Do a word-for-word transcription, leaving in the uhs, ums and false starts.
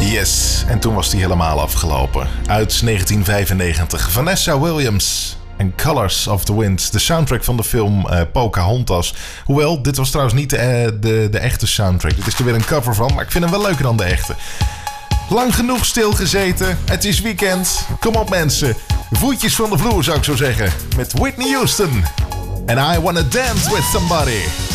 Yes, en toen was die helemaal afgelopen. Uit negentien vijfennegentig. Vanessa Williams en Colors of the Wind. De soundtrack van de film uh, Pocahontas. Hoewel, dit was trouwens niet de, uh, de, de echte soundtrack. Dit is er weer een cover van, maar ik vind hem wel leuker dan de echte. Lang genoeg stilgezeten. Het is weekend. Kom op mensen. Voetjes van de vloer zou ik zo zeggen. Met Whitney Houston. And I Wanna Dance With Somebody.